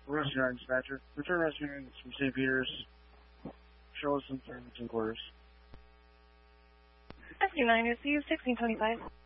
Rescue Yard Dispatcher. Return rescue units from St. Peter's. Show us in Farmington quarters. SQ9 received 1625.